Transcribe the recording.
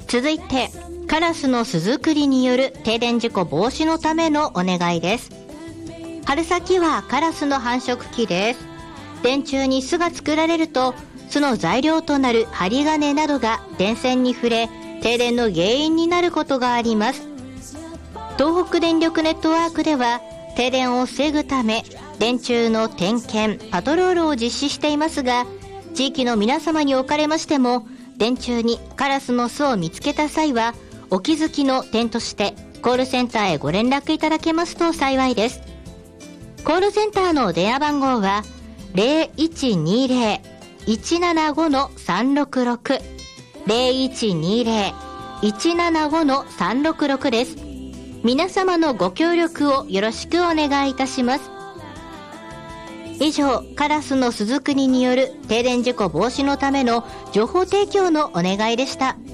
続いて、カラスの巣作りによる停電事故防止のためのお願いです。春先はカラスの繁殖期です。電柱に巣が作られると、巣の材料となる針金などが電線に触れ、停電の原因になることがあります。東北電力ネットワークでは、停電を防ぐため、電柱の点検、パトロールを実施していますが、地域の皆様におかれましても、電柱にカラスの巣を見つけた際は、お気づきの点としてコールセンターへご連絡いただけますと幸いです。コールセンターの電話番号は 0120-175-366 0120-175-366 です。皆様のご協力をよろしくお願いいたします。以上、カラスの巣作りによる停電事故防止のための情報提供のお願いでした。